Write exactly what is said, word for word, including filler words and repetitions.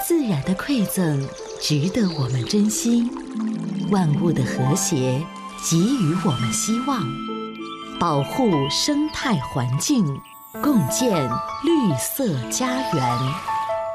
自然的馈赠值得我们珍惜，万物的和谐给予我们希望。保护生态环境，共建绿色家园。